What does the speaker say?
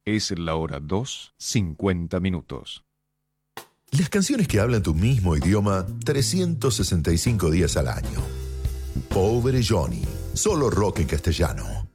Es la hora 2:50. Las canciones que hablan tu mismo idioma 365 días al año. Pobre Johnny, solo rock en castellano.